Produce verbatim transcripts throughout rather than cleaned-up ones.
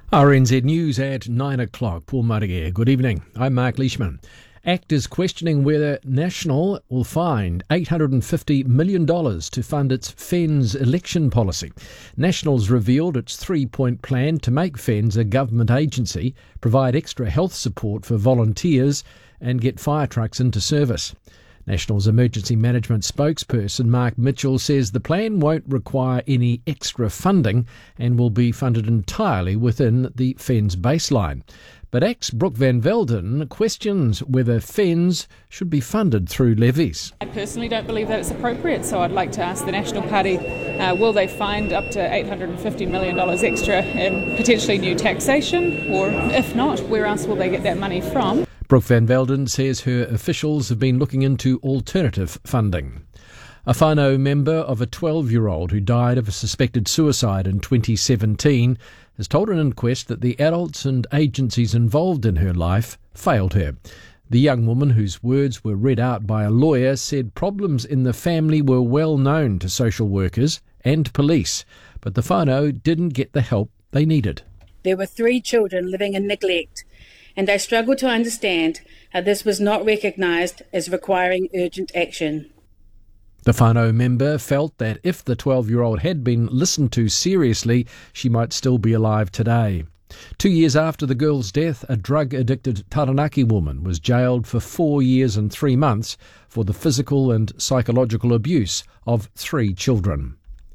R N Z News at nine o'clock. Paul Murray. Good evening. I'm Mark Leishman. ACT is questioning whether National will find eight hundred fifty million dollars to fund its FENZ election policy. National's revealed its three-point plan to make FENZ a government agency, provide extra health support for volunteers and get fire trucks into service. National's emergency management spokesperson Mark Mitchell says the plan won't require any extra funding and will be funded entirely within the FENZ baseline. But ACT's Brooke Van Velden questions whether FENZ should be funded through levies. I personally don't believe that it's appropriate, so I'd like to ask the National Party, uh, will they find up to eight hundred fifty million dollars extra in potentially new taxation, or if not, where else will they get that money from? Brooke Van Velden says her officials have been looking into alternative funding. A whānau member of a twelve-year-old who died of a suspected suicide in twenty seventeen has told an inquest that the adults and agencies involved in her life failed her. The young woman, whose words were read out by a lawyer, said problems in the family were well known to social workers and police, but the whānau didn't get the help they needed. There were three children living in neglect, and I struggled to understand how this was not recognised as requiring urgent action. The whānau member felt that if the twelve-year-old had been listened to seriously, she might still be alive today. Two years after the girl's death, a drug-addicted Taranaki woman was jailed for four years and three months for the physical and psychological abuse of three children.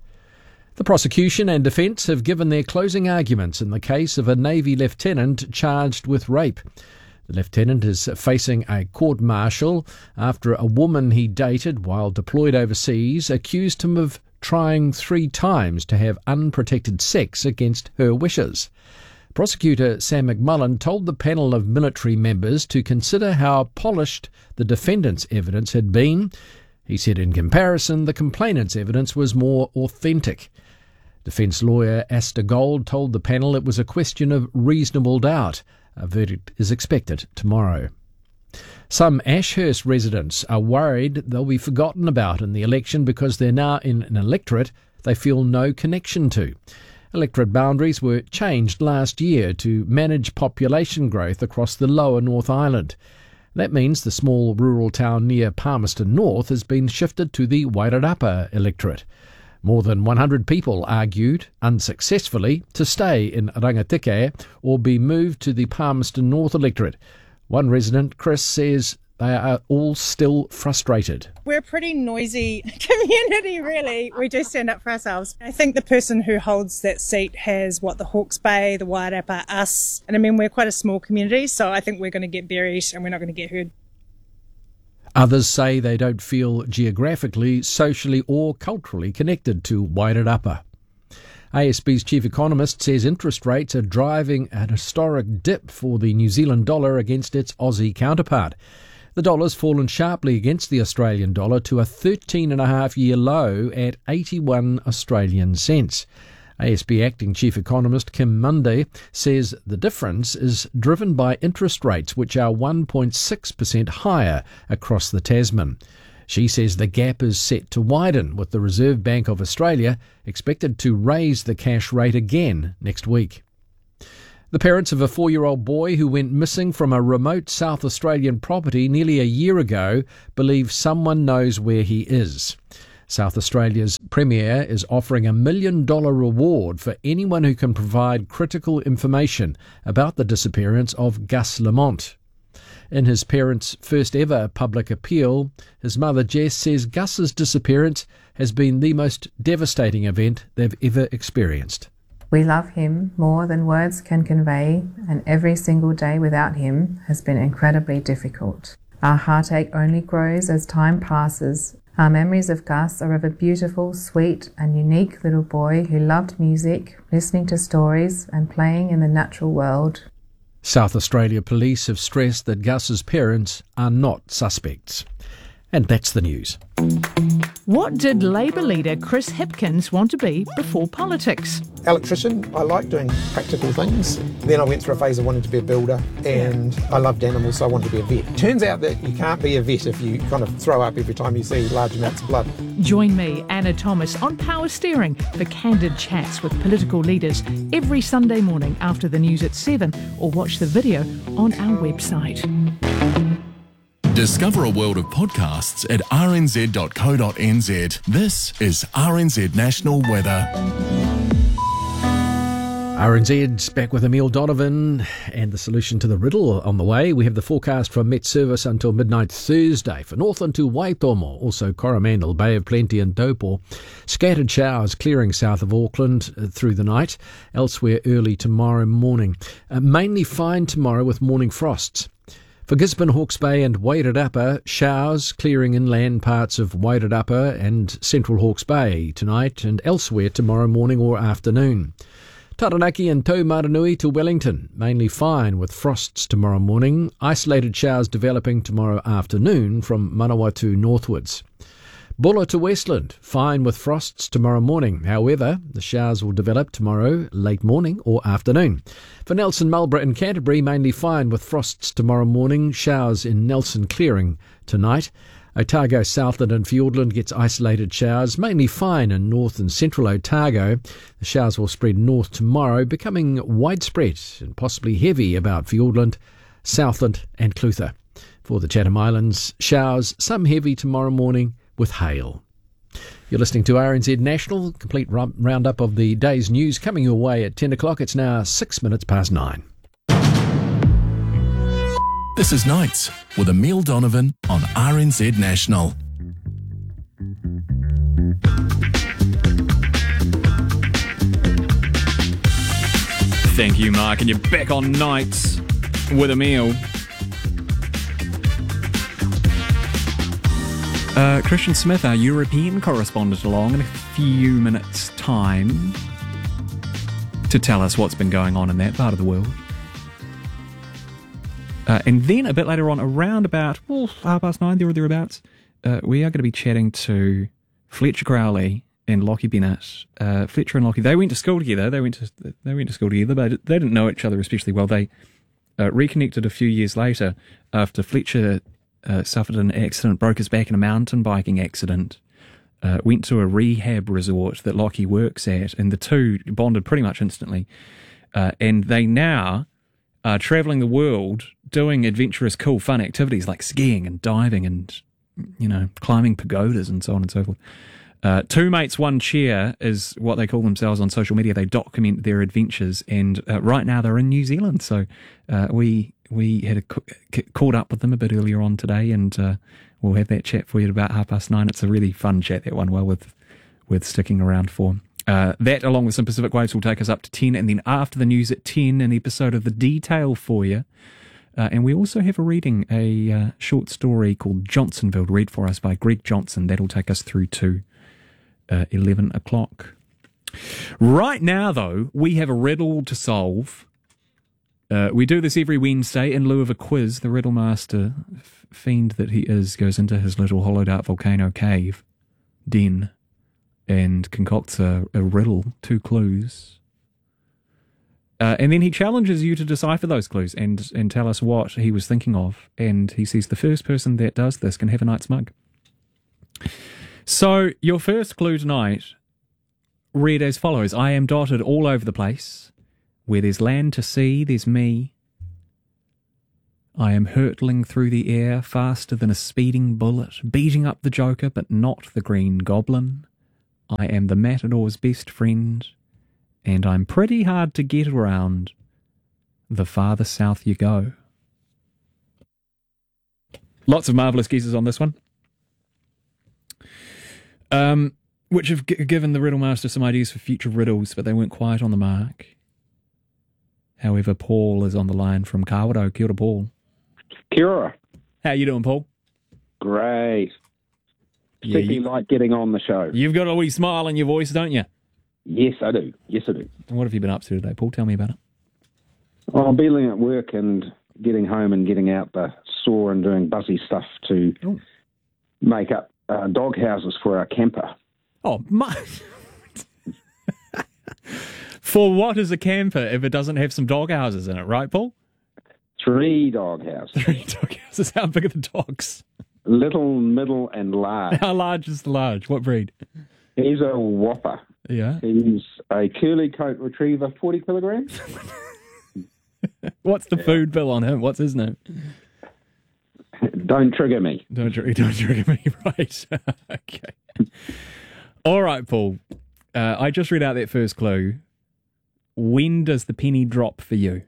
The prosecution and defence have given their closing arguments in the case of a Navy lieutenant charged with rape. The lieutenant is facing a court-martial after a woman he dated while deployed overseas accused him of trying three times to have unprotected sex against her wishes. Prosecutor Sam McMullen told the panel of military members to consider how polished the defendant's evidence had been. He said in comparison, the complainant's evidence was more authentic. Defence lawyer Asta Gold told the panel it was a question of reasonable doubt. A verdict is expected tomorrow. Some Ashurst residents are worried they'll be forgotten about in the election because they're now in an electorate they feel no connection to. Electorate boundaries were changed last year to manage population growth across the lower North Island. That means the small rural town near Palmerston North has been shifted to the Wairarapa electorate. More than one hundred people argued, unsuccessfully, to stay in Rangitikei or be moved to the Palmerston North electorate. One resident, Chris, says they are all still frustrated. We're a pretty noisy community, really. We do stand up for ourselves. I think the person who holds that seat has, what, the Hawke's Bay, the Wairarapa, us. And I mean, we're quite a small community, so I think we're going to get buried and we're not going to get heard. Others say they don't feel geographically, socially or culturally connected to Wairarapa. A S B's chief economist says interest rates are driving an historic dip for the New Zealand dollar against its Aussie counterpart. The dollar's fallen sharply against the Australian dollar to a thirteen and a half year low at eighty-one Australian cents. A S B acting chief economist Kim Munday says the difference is driven by interest rates which are one point six percent higher across the Tasman. She says the gap is set to widen, with the Reserve Bank of Australia expected to raise the cash rate again next week. The parents of a four-year-old boy who went missing from a remote South Australian property nearly a year ago believe someone knows where he is. South Australia's Premier is offering a million dollar reward for anyone who can provide critical information about the disappearance of Gus Lamont. In his parents' first ever public appeal, his mother Jess says Gus's disappearance has been the most devastating event they've ever experienced. We love him more than words can convey, and every single day without him has been incredibly difficult. Our heartache only grows as time passes. Our memories of Gus are of a beautiful, sweet and unique little boy who loved music, listening to stories and playing in the natural world. South Australia Police have stressed that Gus's parents are not suspects. And that's the news. What did Labour leader Chris Hipkins want to be before politics? Electrician. I like doing practical things. Then I went through a phase of wanting to be a builder, and I loved animals, so I wanted to be a vet. Turns out that you can't be a vet if you kind of throw up every time you see large amounts of blood. Join me, Anna Thomas, on Power Steering for candid chats with political leaders every Sunday morning after the news at seven, or watch the video on our website. Discover a world of podcasts at r n z dot co dot n z. This is R N Z National Weather. R N Z's back with Emile Donovan and the solution to the riddle on the way. We have the forecast from Met Service until midnight Thursday for Northland to Waitomo, also Coromandel, Bay of Plenty and Taupo. Scattered showers clearing south of Auckland uh, through the night, elsewhere early tomorrow morning. Uh, mainly fine tomorrow with morning frosts. For Gisborne, Hawke's Bay and Wairarapa, showers clearing inland parts of Wairarapa and central Hawke's Bay tonight and elsewhere tomorrow morning or afternoon. Taranaki and Taumaranui to Wellington, mainly fine with frosts tomorrow morning. Isolated showers developing tomorrow afternoon from Manawatu northwards. Bulla to Westland, fine with frosts tomorrow morning. However, the showers will develop tomorrow late morning or afternoon. For Nelson, Marlborough and Canterbury, mainly fine with frosts tomorrow morning. Showers in Nelson clearing tonight. Otago, Southland and Fiordland gets isolated showers, mainly fine in north and central Otago. The showers will spread north tomorrow, becoming widespread and possibly heavy about Fiordland, Southland and Clutha. For the Chatham Islands, showers, some heavy tomorrow morning with hail. You're listening to R N Z National, complete roundup of the day's news coming your way at ten o'clock. It's now six minutes past nine. This is Nights with Emile Donovan on R N Z National. Thank you, Mark, and you're back on Nights with Emile. Uh, Christian Smith, our European correspondent, along in a few minutes' time to tell us what's been going on in that part of the world. Uh, and then a bit later on, around about oh, half past nine, there or thereabouts, uh, we are going to be chatting to Fletcher Crowley and Lockie Bennett. Uh, Fletcher and Lockie, they went to school together. They went to they went to school together, but they didn't know each other especially well. They uh, reconnected a few years later after Fletcher Uh, suffered an accident, broke his back in a mountain biking accident, uh, went to a rehab resort that Lockie works at, and the two bonded pretty much instantly. Uh, and they now are travelling the world doing adventurous, cool, fun activities like skiing and diving and, you know, climbing pagodas and so on and so forth. Uh, two mates, one chair is what they call themselves on social media. They document their adventures, and uh, right now they're in New Zealand. So uh, we we had a, caught up with them a bit earlier on today, and uh, we'll have that chat for you at about half past nine. It's a really fun chat, that one, well worth, worth sticking around for. Uh, that, along with some Pacific Waves, will take us up to ten, and then after the news at ten, an episode of The Detail for you. Uh, and we also have a reading, a uh, short story called Johnsonville, read for us by Greg Johnson. That'll take us through to Uh, eleven o'clock. Right now, though, we have a riddle to solve. Uh, we do this every Wednesday in lieu of a quiz. The riddle master, f- fiend that he is, goes into his little hollowed-out volcano cave den and concocts a, a riddle, two clues. Uh, and then he challenges you to decipher those clues and, and tell us what he was thinking of. And he says the first person that does this can have a night's mug. So, your first clue tonight read as follows. I am dotted all over the place. Where there's land to see, there's me. I am hurtling through the air faster than a speeding bullet, beating up the Joker, but not the Green Goblin. I am the Matador's best friend, and I'm pretty hard to get around the farther south you go. Lots of marvellous guesses on this one. Um, which have g- given the riddle master some ideas for future riddles, but they weren't quite on the mark. However, Paul is on the line from Kawerau. Kia ora, Paul. Kia ora. How you doing, Paul? Great. Yeah, Particularly you, like getting on the show. You've got a wee smile in your voice, don't you? Yes, I do. Yes, I do. And what have you been up to today, Paul? Tell me about it. Well, I'm being at work and getting home and getting out the saw and doing buzzy stuff to Ooh. make up uh, dog houses for our camper. Oh, my... For what is a camper if it doesn't have some dog houses in it, right, Paul? Three dog houses. Three dog houses. How big are the dogs? Little, middle, and large. How large is the large? What breed? He's a whopper. Yeah. He's a curly coat retriever, forty kilograms. What's the yeah. food bill on him? What's his name? Don't trigger me. Don't, don't trigger me, right. Okay. All right, Paul. Uh, I just read out that first clue. When does the penny drop for you?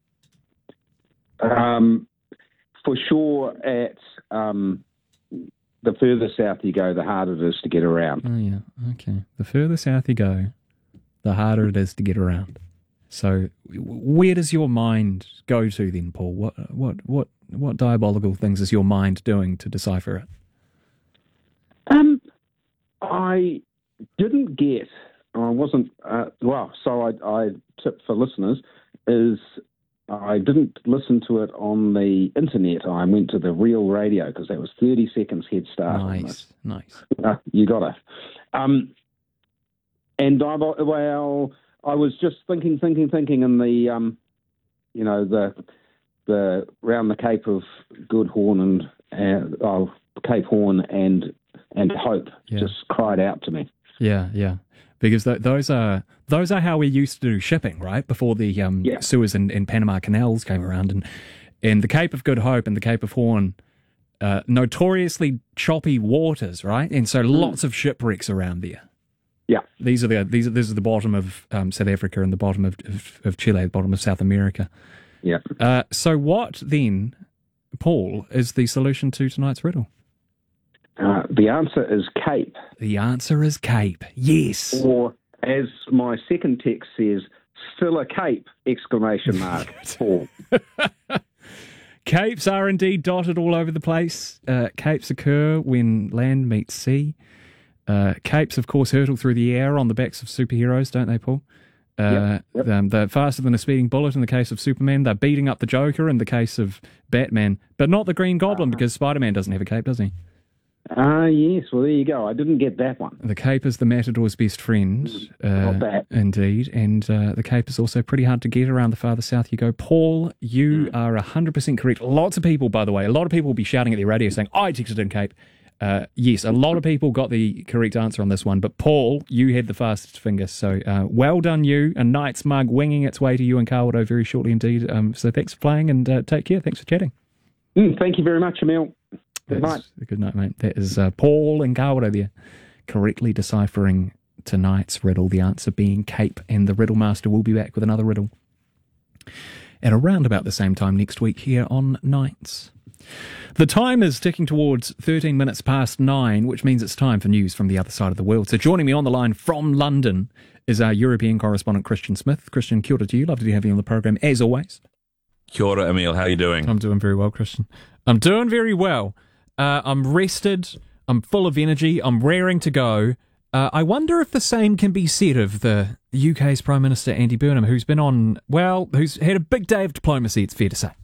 Um, for sure, at um, the further south you go, the harder it is to get around. Oh, yeah. Okay. The further south you go, the harder it is to get around. So, where does your mind go to then, Paul? What what what what diabolical things is your mind doing to decipher it? Um, I didn't get. I wasn't. Uh, well, so I, I tip for listeners is I didn't listen to it on the internet. I went to the real radio because that was thirty seconds head start. Nice, nice. Uh, you got it. Um, and I well. I was just thinking, thinking, thinking in the, um, you know, the the round the Cape of Good Horn and uh, oh, Cape Horn and and Hope yeah. just cried out to me. Yeah, yeah, because th- those are those are how we used to do shipping, right? Before the um, yeah. Suez and, and Panama canals came around, and and the Cape of Good Hope and the Cape of Horn, uh, notoriously choppy waters, right? And so mm. lots of shipwrecks around there. Yeah, these are the these are this is the bottom of um, South Africa and the bottom of, of of Chile, the bottom of South America. Yeah. Uh, so what then, Paul, is the solution to tonight's riddle? Uh, the answer is Cape. The answer is Cape. Yes. Or as my second text says, still a Cape! Exclamation mark. Paul. Capes are indeed dotted all over the place. Uh, capes occur when land meets sea. Uh, capes, of course, hurtle through the air on the backs of superheroes, don't they, Paul? Uh, yep, yep. Um, they're faster than a speeding bullet in the case of Superman. They're beating up the Joker in the case of Batman, but not the Green Goblin uh, because Spider-Man doesn't have a cape, does he? Ah, uh, yes. Well, there you go. I didn't get that one. The cape is the matador's best friend. Uh, not bad. Indeed. And uh, the cape is also pretty hard to get around the farther south you go. Paul, you mm. are one hundred percent correct. Lots of people, by the way, a lot of people will be shouting at their radio saying, I texted in cape. Uh, yes, a lot of people got the correct answer on this one, but Paul, you had the fastest finger, so uh, well done you. A Knight's mug winging its way to you and Kawato very shortly indeed. Um, so thanks for playing and uh, take care. Thanks for chatting. Mm, thank you very much, Emil. Good night. Good night, mate. That is uh, Paul and Kawato there, correctly deciphering tonight's riddle, the answer being Cape, and the Riddle Master will be back with another riddle at around about the same time next week here on Nights. The time is ticking towards thirteen minutes past nine, which means it's time for news from the other side of the world. So joining me on the line from London is our European correspondent, Christian Smith. Christian, kia ora to you. Lovely to have you on the program, as always. Kia ora, Emil. How are you doing? I'm doing very well, Christian. I'm doing very well. Uh, I'm rested. I'm full of energy. I'm raring to go. Uh, I wonder if the same can be said of the U K's Prime Minister, Andy Burnham, who's been on, well, who's had a big day of diplomacy, it's fair to say.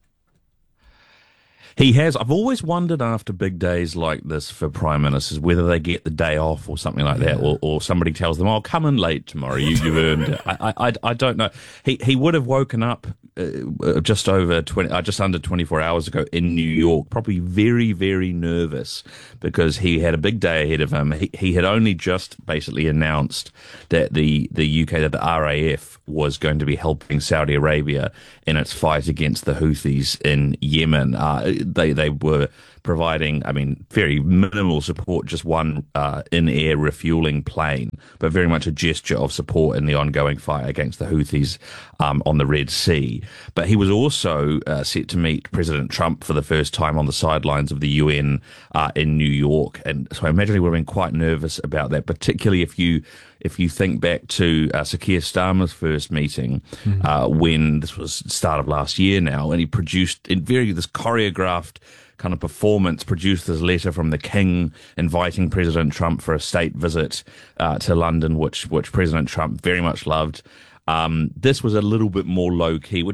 He has. I've always wondered after big days like this for prime ministers whether they get the day off or something like that, yeah. or, or somebody tells them, "Oh, come in late tomorrow. You, you've earned it." I, I, I don't know. He he would have woken up uh, just over twenty, uh, just under twenty-four hours ago in New York, probably very very nervous because he had a big day ahead of him. He he had only just basically announced that the the U K, that the R A F was going to be helping Saudi Arabia in its fight against the Houthis in Yemen. Uh, They they were providing, I mean, very minimal support, just one uh, in-air refueling plane, but very much a gesture of support in the ongoing fight against the Houthis um, on the Red Sea. But he was also uh, set to meet President Trump for the first time on the sidelines of the U N uh, in New York. And so I imagine he would have been quite nervous about that, particularly if you if you think back to uh, Sir Keir Starmer's first meeting, mm-hmm. uh, when this was start of last year now, and he produced in very this choreographed kind of performance, produced this letter from the King inviting President Trump for a state visit uh, to London, which which President Trump very much loved. Um, this was a little bit more low key, which is a,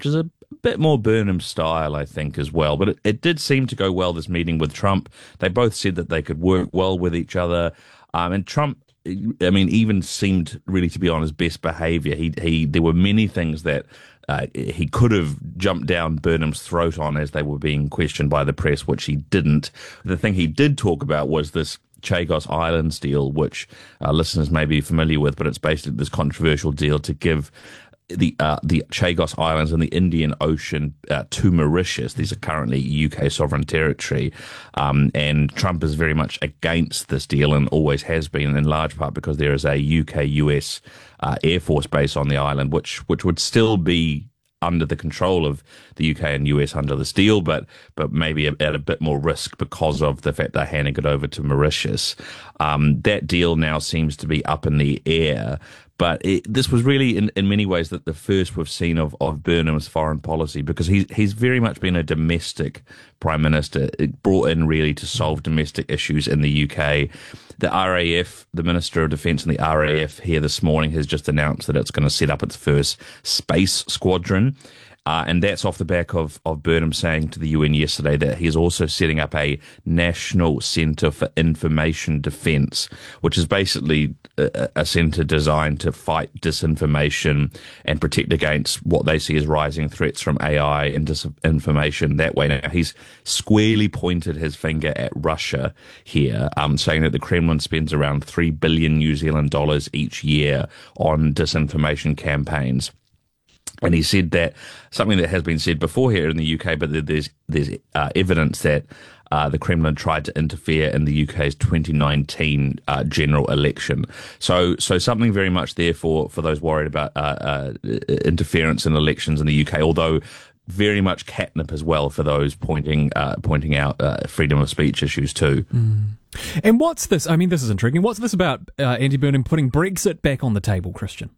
bit more Burnham style, I think, as well. But it, it did seem to go well, this meeting with Trump. They both said that they could work well with each other. Um, and Trump, I mean, even seemed really to be on his best behavior. He, he, there were many things that uh, he could have jumped down Burnham's throat on as they were being questioned by the press, which he didn't. The thing he did talk about was this Chagos Islands deal, which uh, listeners may be familiar with, but it's basically this controversial deal to give the uh, the Chagos Islands in the Indian Ocean uh, to Mauritius. These are currently U K sovereign territory, um, and Trump is very much against this deal and always has been, in large part because there is a U K U S uh, Air Force base on the island, which which would still be under the control of the U K and U S under this deal, but but maybe at a bit more risk because of the fact they're handing it over to Mauritius. Um, that deal now seems to be up in the air. But it, this was really, in, in many ways, that the first we've seen of, of Burnham's foreign policy, because he's, he's very much been a domestic prime minister, brought in really to solve domestic issues in the U K. The R A F, the Minister of Defence in the R A F here this morning has just announced that it's going to set up its first space squadron. Uh, and that's off the back of, of Burnham saying to the U N yesterday that he's also setting up a National Centre for Information Defence, which is basically a, a centre designed to fight disinformation and protect against what they see as rising threats from A I and disinformation that way. Now, he's squarely pointed his finger at Russia here, um, saying that the Kremlin spends around three billion New Zealand dollars each year on disinformation campaigns. And he said that something that has been said before here in the U K, but there's there's uh, evidence that uh, the Kremlin tried to interfere in the U K's twenty nineteen uh, general election. So so something very much there for, for those worried about uh, uh, interference in elections in the U K, although very much catnip as well for those pointing uh, pointing out uh, freedom of speech issues too. Mm. And what's this? I mean, this is intriguing. What's this about uh, Andy Burnham putting Brexit back on the table, Christian?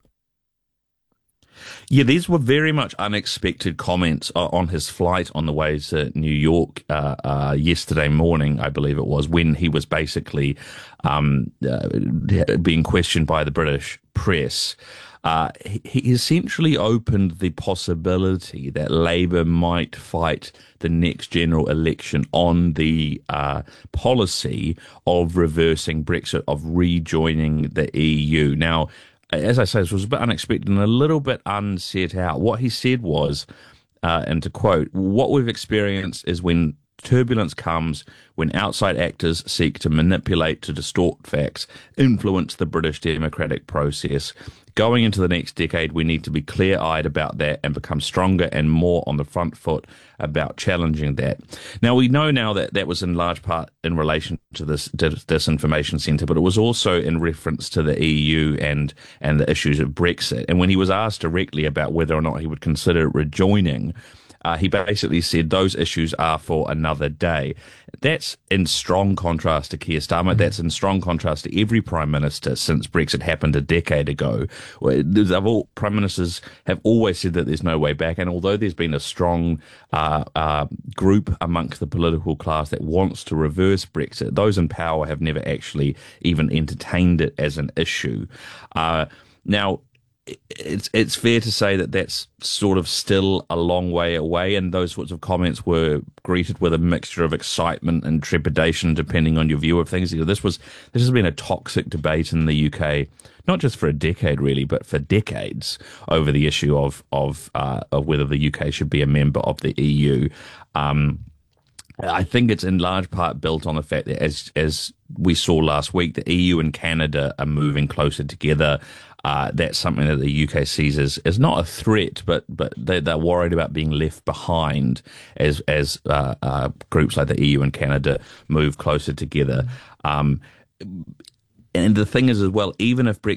Yeah, these were very much unexpected comments on his flight on the way to New York uh, uh, yesterday morning, I believe it was, when he was basically um, uh, being questioned by the British press. Uh, he essentially opened the possibility that Labour might fight the next general election on the uh, policy of reversing Brexit, of rejoining the E U. Now, as I say, this was a bit unexpected and a little bit unset out. What he said was, uh, and to quote, "What we've experienced is when turbulence comes, when outside actors seek to manipulate, to distort facts, influence the British democratic process. Going into the next decade, we need to be clear-eyed about that and become stronger and more on the front foot about challenging that." Now, we know now that that was in large part in relation to this disinformation centre, but it was also in reference to the E U and, and the issues of Brexit. And when he was asked directly about whether or not he would consider rejoining, Uh, he basically said those issues are for another day. That's in strong contrast to Keir Starmer. That's in strong contrast to every Prime Minister since Brexit happened a decade ago. They've all, Prime Ministers have always said that there's no way back, and although there's been a strong uh, uh, group amongst the political class that wants to reverse Brexit, those in power have never actually even entertained it as an issue. Uh, now, It's it's fair to say that that's sort of still a long way away, and those sorts of comments were greeted with a mixture of excitement and trepidation, depending on your view of things. This was this has been a toxic debate in the U K, not just for a decade really, but for decades, over the issue of of uh, of whether the U K should be a member of the E U. Um, I think it's in large part built on the fact that, as as we saw last week, the E U and Canada are moving closer together. Uh, that's something that the U K sees as, as not a threat, but but they, they're worried about being left behind as as uh, uh, groups like the E U and Canada move closer together. Um, and the thing is as well, even if Brexit